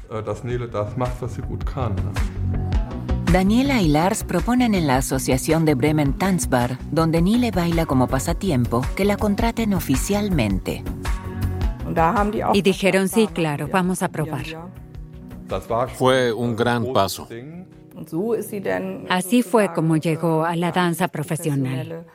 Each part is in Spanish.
dass Nele das macht, was sie gut kann. Daniela y Lars proponen en la asociación de Bremen Tanzbar, donde Nele baila como pasatiempo, que la contraten oficialmente. Y dijeron, sí, claro, vamos a probar. Fue un gran paso. Así fue como llegó a la danza profesional.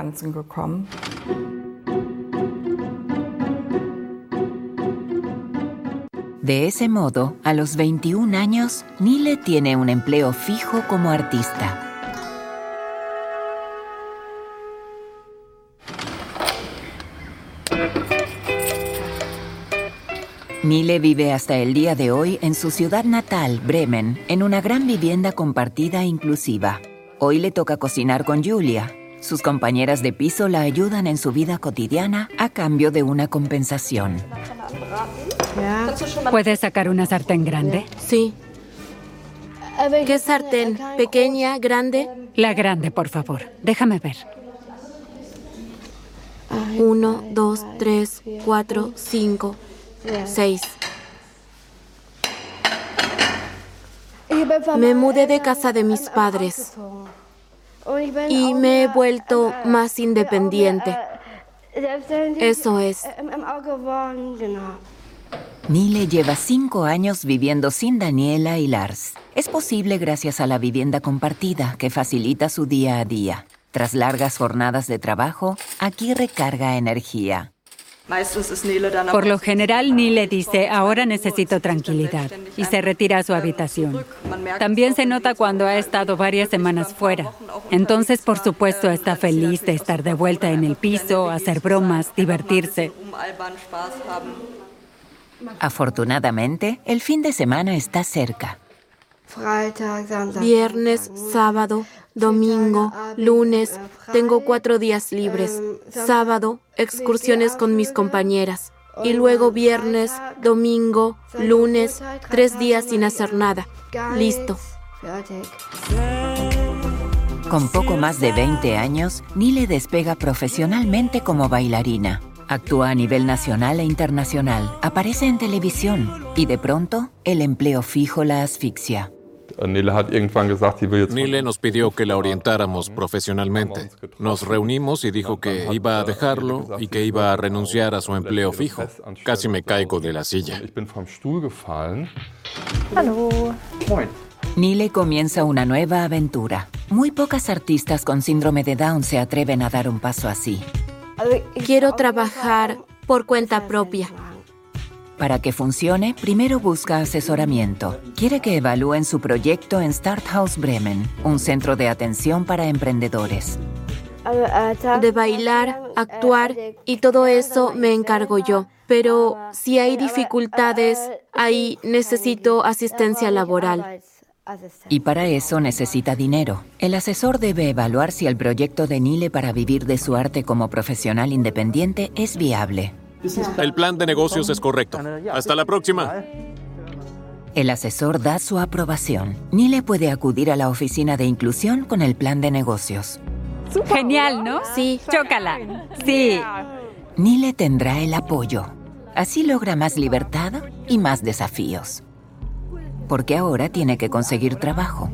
De ese modo, a los 21 años, Nele tiene un empleo fijo como artista. Nele vive hasta el día de hoy en su ciudad natal, Bremen, en una gran vivienda compartida inclusiva. Hoy le toca cocinar con Julia. Sus compañeras de piso la ayudan en su vida cotidiana a cambio de una compensación. ¿Puedes sacar una sartén grande? Sí. ¿Qué sartén? ¿Pequeña? ¿Grande? La grande, por favor. Déjame ver. 1, 2, 3, 4, 5, 6. Me mudé de casa de mis padres y me he vuelto más independiente. Eso es. Nele lleva 5 años viviendo sin Daniela y Lars. Es posible gracias a la vivienda compartida que facilita su día a día. Tras largas jornadas de trabajo, aquí recarga energía. Por lo general, Nele dice, ahora necesito tranquilidad, y se retira a su habitación. También se nota cuando ha estado varias semanas fuera. Entonces, por supuesto, está feliz de estar de vuelta en el piso, hacer bromas, divertirse. Afortunadamente, el fin de semana está cerca. Viernes, sábado, domingo, lunes. Tengo 4 días libres. Sábado, excursiones con mis compañeras. Y luego viernes, domingo, lunes, 3 días sin hacer nada. Listo. Con poco más de 20 años, Nele despega profesionalmente como bailarina. Actúa a nivel nacional e internacional, aparece en televisión y de pronto el empleo fijo la asfixia. Nele nos pidió que la orientáramos profesionalmente. Nos reunimos y dijo que iba a dejarlo y que iba a renunciar a su empleo fijo. Casi me caigo de la silla. Nele comienza una nueva aventura. Muy pocas artistas con síndrome de Down se atreven a dar un paso así. Quiero trabajar por cuenta propia. Para que funcione, primero busca asesoramiento. Quiere que evalúen su proyecto en Starthaus Bremen, un centro de atención para emprendedores. De bailar, actuar y todo eso me encargo yo. Pero si hay dificultades, ahí necesito asistencia laboral. Y para eso necesita dinero. El asesor debe evaluar si el proyecto de Nele para vivir de su arte como profesional independiente es viable. El plan de negocios es correcto. Hasta la próxima. El asesor da su aprobación. Nele puede acudir a la oficina de inclusión con el plan de negocios. Genial, ¿no? Sí. Chócala. Sí. Nele tendrá el apoyo. Así logra más libertad y más desafíos. Porque ahora tiene que conseguir trabajo.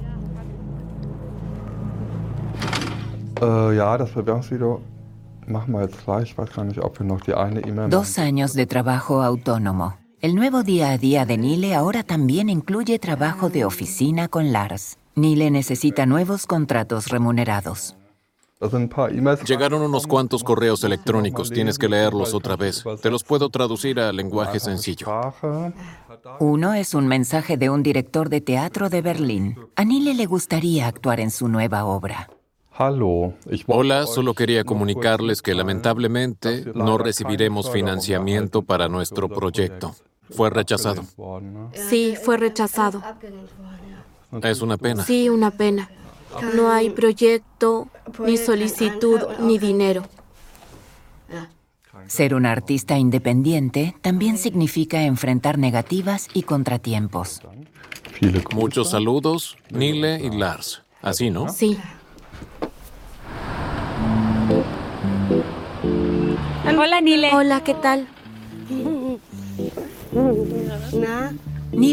2 años de trabajo autónomo. El nuevo día a día de Nele ahora también incluye trabajo de oficina con Lars. Nele necesita nuevos contratos remunerados. Llegaron unos cuantos correos electrónicos. Tienes que leerlos otra vez. Te los puedo traducir a lenguaje sencillo. Uno es un mensaje de un director de teatro de Berlín. A Nele le gustaría actuar en su nueva obra. Hola, solo quería comunicarles que lamentablemente no recibiremos financiamiento para nuestro proyecto. Fue rechazado. Sí, fue rechazado. Es una pena. Sí, una pena. No hay proyecto, ni solicitud, ni dinero. Ser un artista independiente también significa enfrentar negativas y contratiempos. Muchos saludos, Nele y Lars. Así, ¿no? Sí. Hola, Nele. Hola, ¿qué tal?